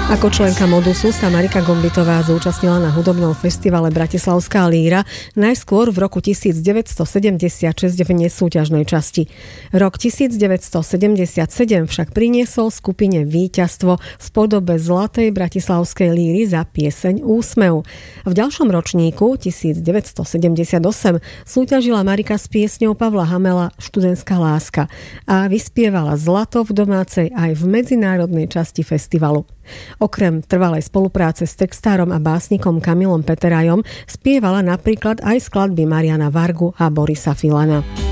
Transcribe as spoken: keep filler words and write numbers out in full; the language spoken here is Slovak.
Ako členka Modusu sa Marika Gombitová zúčastnila na hudobnom festivale Bratislavská líra najskôr v roku devätnásťsedemdesiatšesť v nesúťažnej časti. Rok devätnásťsedemdesiatsedem však priniesol skupine víťazstvo v podobe Zlatej bratislavskej líry za pieseň Úsmev. V ďalšom ročníku devätnásťsedemdesiatosem súťažila Marika s piesňou Pavla Hamela Študentská láska a vyspievala zlato v domácej aj v medzinárodnej časti festivalu. Okrem trvalej spolupráce s textárom a básnikom Kamilom Peterajom spievala napríklad aj skladby Mariana Vargu a Borisa Filana.